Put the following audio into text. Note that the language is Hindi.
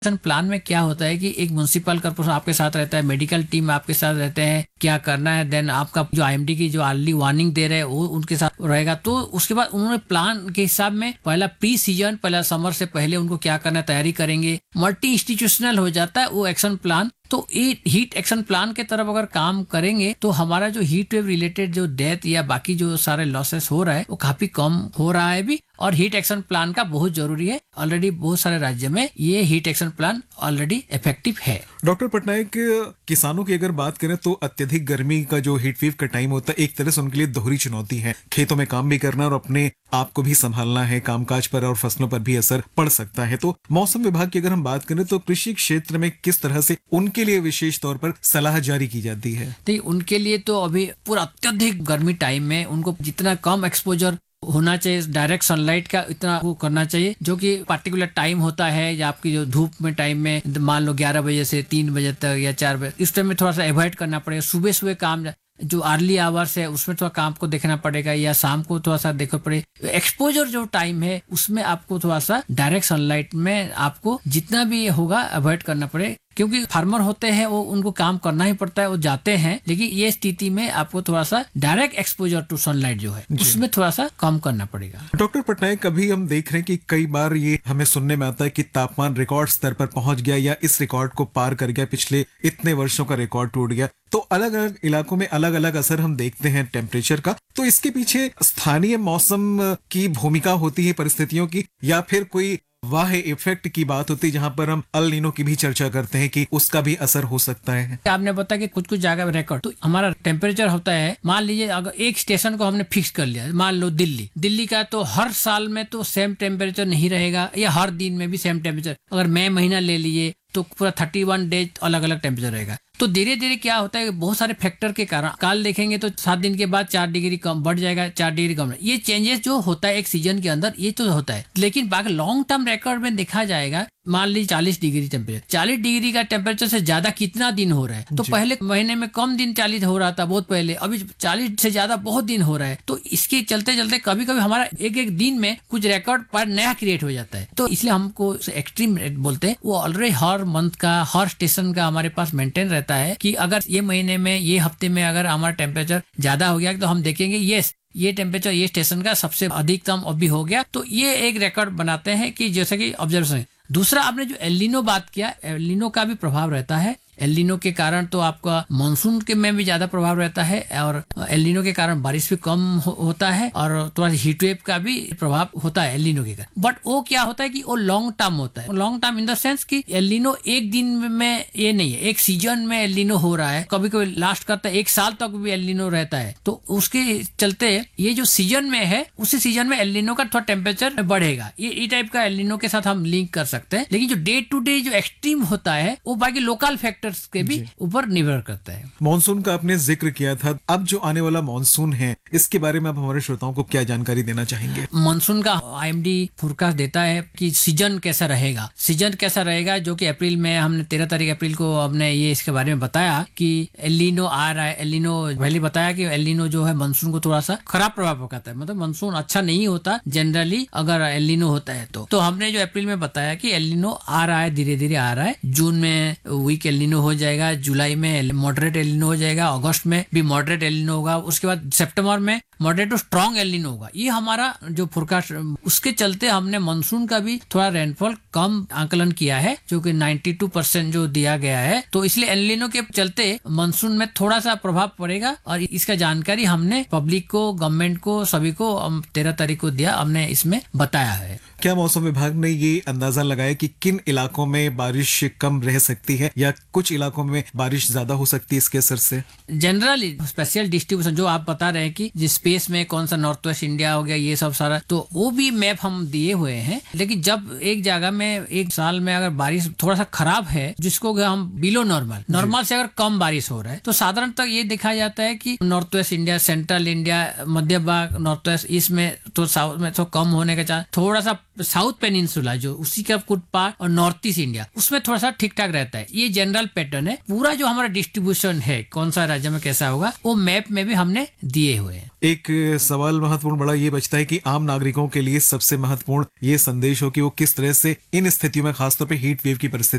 एक्शन प्लान में क्या होता है कि एक म्युनिसिपल कॉर्पोरेशन आपके साथ रहता है, मेडिकल टीम आपके साथ रहते हैं, क्या करना है, देन आपका जो आईएमडी की जो अर्ली वार्निंग दे रहे हैं वो उनके साथ रहेगा। तो उसके बाद उन्होंने प्लान के हिसाब में पहला प्री सीजन, पहला समर से पहले उनको क्या करना है तैयारी करेंगे। मल्टी इंस्टीट्यूशनल हो जाता है वो एक्शन प्लान। तो ये हीट एक्शन प्लान के तरफ अगर काम करेंगे तो हमारा जो हीट वेव रिलेटेड जो डेथ या बाकी जो सारे लॉसेस हो रहा है वो काफी कम हो रहा है भी। और हीट एक्शन प्लान का बहुत जरूरी है। ऑलरेडी बहुत सारे राज्य में ये heat action plan already effective है। डॉक्टर पटनायक, किसानों की अगर बात करें तो अत्यधिक गर्मी का जो हीट वेव का टाइम होता है एक तरह से उनके लिए दोहरी चुनौती है। खेतों में काम भी करना और अपने आप को भी संभालना है, कामकाज पर और फसलों पर भी असर पड़ सकता है। तो मौसम विभाग की अगर हम बात करें तो कृषि क्षेत्र में किस तरह से उनके लिए विशेष तौर पर सलाह जारी की जाती है? तो उनके लिए तो अभी पूरा अत्यधिक गर्मी टाइम में उनको जितना कम एक्सपोजर होना चाहिए डायरेक्ट सनलाइट का इतना वो करना चाहिए, जो कि पार्टिकुलर टाइम होता है या आपकी जो धूप में टाइम में मान लो 11 बजे से 3 बजे तक या 4 बजे, इस टाइम में थोड़ा सा अवॉइड करना पड़ेगा। सुबह सुबह काम जो अर्ली आवर्स है उसमें थोड़ा काम को देखना पड़ेगा या शाम को थोड़ा सा देखना पड़ेगा। एक्सपोजर जो टाइम है उसमें आपको थोड़ा सा डायरेक्ट सनलाइट में आपको जितना भी होगा अवॉइड करना पड़ेगा, क्योंकि फार्मर होते हैं वो उनको काम करना ही पड़ता है, वो जाते हैं। लेकिन ये स्थिति में आपको थोड़ा सा डायरेक्ट एक्सपोजर टू सनलाइट जो है उसमें थोड़ा सा कम करना पड़ेगा। डॉक्टर पटनायक, अभी हम देख रहे हैं कि कई बार ये हमें सुनने में आता है कि तापमान रिकॉर्ड स्तर पर पहुंच गया या इस रिकॉर्ड को पार कर गया, पिछले इतने वर्षों का रिकॉर्ड टूट गया। तो अलग अलग इलाकों में अलग अलग असर हम देखते हैं टेम्परेचर का। तो इसके पीछे स्थानीय मौसम की भूमिका होती है, परिस्थितियों की, या फिर कोई वाह इफेक्ट की बात होती है जहां पर हम अल नीनो की भी चर्चा करते हैं कि उसका भी असर हो सकता है? आपने बताया कि कुछ कुछ जगह में रिकॉर्ड, तो हमारा टेम्परेचर होता है, मान लीजिए अगर एक स्टेशन को हमने फिक्स कर लिया, मान लो दिल्ली का, तो हर साल में तो सेम टेम्परेचर नहीं रहेगा या हर दिन में भी सेम टेम्परेचर। अगर मई महीना ले लिए तो पूरा 31 डेज अलग अलग टेम्परेचर रहेगा। तो धीरे धीरे क्या होता है, बहुत सारे फैक्टर के कारण काल देखेंगे तो 7 दिन के बाद 4 डिग्री कम बढ़ जाएगा, 4 डिग्री कम। ये चेंजेस जो होता है एक सीजन के अंदर ये तो होता है, लेकिन बाकी लॉन्ग टर्म रिकॉर्ड में देखा जाएगा, मान लीजिए 40 डिग्री टेम्परेचर, 40 डिग्री का टेम्परेचर से ज्यादा कितना दिन हो रहा है। तो पहले महीने में कम दिन 40 हो रहा था बहुत पहले, अभी 40 से ज्यादा बहुत दिन हो रहा है। तो इसके चलते चलते कभी कभी हमारा एक एक दिन में कुछ रिकॉर्ड पर नया क्रिएट हो जाता है। तो इसलिए हमको एक्सट्रीम रेट बोलते हैं, वो ऑलरेडी हर मंथ का हर स्टेशन का हमारे पास मेंटेन रहता है कि अगर ये महीने में ये हफ्ते में अगर हमारा टेम्परेचर ज्यादा हो गया तो हम देखेंगे ये टेम्परेचर ये स्टेशन का सबसे अधिकतम अभी हो गया। तो ये एक रिकॉर्ड बनाते हैं कि जैसे कि ऑब्जर्वेशन। दूसरा, आपने जो एल नीनो बात किया, एल नीनो का भी प्रभाव रहता है। एल नीनो के कारण तो आपका मानसून के में भी ज्यादा प्रभाव रहता है और एल नीनो के कारण बारिश भी कम होता है और थोड़ा हीट वेव का भी प्रभाव होता है एल नीनो के कारण। बट वो क्या होता है कि वो लॉन्ग टर्म होता है। Long term in the sense कि एल नीनो एक दिन में ये नहीं है, एक सीजन में एल नीनो हो रहा है, कभी कभी लास्ट करता है 1 साल तक भी एल नीनो रहता है। तो उसके चलते ये जो सीजन में है उसी सीजन में एल नीनो का थोड़ा टेम्परेचर बढ़ेगा। ये टाइप का एल नीनो के साथ हम लिंक कर सकते हैं। लेकिन जो डे टू डे जो एक्सट्रीम होता है वो बाकी लोकल फैक्टर के भी ऊपर निर्भर करता है। मॉनसून का आपने जिक्र किया था, अब जो आने वाला मॉनसून है इसके बारे में आप हमारे श्रोताओं को क्या जानकारी देना चाहेंगे? मॉनसून का आईएमडी फोरकास्ट देता है कि सीजन कैसा रहेगा, जो कि अप्रैल में हमने 13 तारीख अप्रैल को हमने ये इसके बारे में बताया कि एल नीनो आ रहा है। एल नीनो पहले बताया कि एल नीनो जो है मानसून को थोड़ा सा खराब प्रभाव पड़ता है, मतलब मानसून अच्छा नहीं होता जनरली अगर एल नीनो होता है। तो हमने जो अप्रैल में बताया कि एल नीनो आ रहा है, धीरे धीरे आ रहा है। जून में वीक एल नीनो हो जाएगा, जुलाई में मॉडरेट एल नीनो हो जाएगा, अगस्त में भी मॉडरेट एल नीनो होगा, उसके बाद सितंबर में moderate to strong El Nino होगा। ये हमारा जो फोरकास्ट, उसके चलते हमने मानसून का भी थोड़ा रेनफॉल कम आकलन किया है, जो कि 92% जो दिया गया है। तो इसलिए एल नीनो के चलते मानसून में थोड़ा सा प्रभाव पड़ेगा और इसका जानकारी हमने पब्लिक को, गवर्नमेंट को, सभी को 13 तारीख को दिया, हमने इसमें बताया है। क्या मौसम विभाग ने ये अंदाजा लगाया कि किन इलाकों में बारिश कम रह सकती है या कुछ इलाकों में बारिश ज्यादा हो सकती है इसके असर से? जनरली स्पेशल डिस्ट्रीब्यूशन जो आप बता रहे हैं कि जिस स्पेस में कौन सा नॉर्थ वेस्ट इंडिया हो गया, ये सब सारा, तो वो भी मैप हम दिए हुए हैं। लेकिन जब एक जगह में एक साल में अगर बारिश थोड़ा सा खराब है, जिसको हम बिलो नॉर्मल से अगर कम बारिश हो रहा है, तो साधारणतः ये देखा जाता है कि north west India, central India, मध्य भाग, नॉर्थ वेस्ट, इसमें तो साउथ में तो कम होने का चांस, थोड़ा सा साउथ पेनिनसुला जो उसी का कुछ पार्ट और नॉर्थ ईस्ट इंडिया उसमें थोड़ा सा ठीक ठाक रहता है। ये जनरल पैटर्न है। पूरा जो हमारा डिस्ट्रीब्यूशन है कौन सा राज्य में कैसा होगा वो मैप में भी हमने दिए हुए हैं। एक सवाल महत्वपूर्ण बड़ा ये बचता है कि आम नागरिकों के लिए सबसे महत्वपूर्ण ये संदेश हो कि वो किस तरह से इन स्थितियों में, खासतौर पे हीट वेव की परिस्थिति